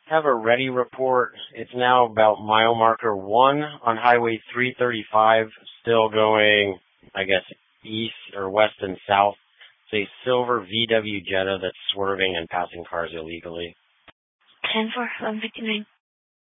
have a ready report. It's now about mile marker 1 on Highway 335, still going, I guess, east or west and south. It's a silver VW Jetta that's swerving and passing cars illegally. 10-4, 1159.